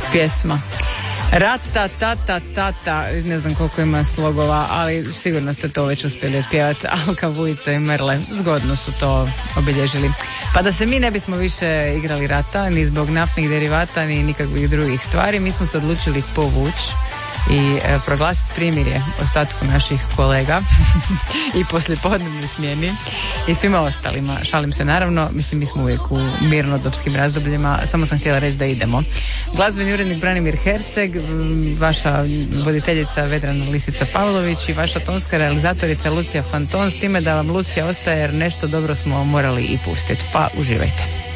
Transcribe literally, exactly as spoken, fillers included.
pjesma. Rata, tata, tata, ne znam koliko ima slogova, ali sigurno ste to već uspjeli otpjevati. Alka, Vujica i Merle zgodno su to obilježili. Pa da se mi ne bismo više igrali rata, ni zbog naftnih derivata, ni nikakvih drugih stvari, mi smo se odlučili povući i e, proglasiti primirje ostatku naših kolega i poslijepodnevnoj smjeni i svima ostalima. Šalim se naravno, mislim mi smo uvijek u mirnodopskim razdobljima, samo sam htjela reći da idemo. Glazbeni urednik Branimir Herceg, vaša voditeljica Vedrana Lisica Pavlović i vaša tonska realizatorica Lucija Fanton, s time da vam Lucija ostaje jer nešto dobro smo morali i pustiti. Pa uživajte.